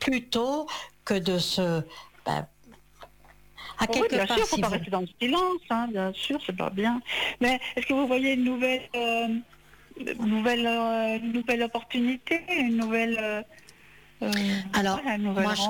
plutôt que de se... ben, à Oui, quelque bien part, sûr, il ne si faut pas vous... rester dans le silence, hein, bien sûr, c'est pas bien. Mais est-ce que vous voyez une nouvelle opportunité, une nouvelle, Alors, voilà, une nouvelle moi, rencontre?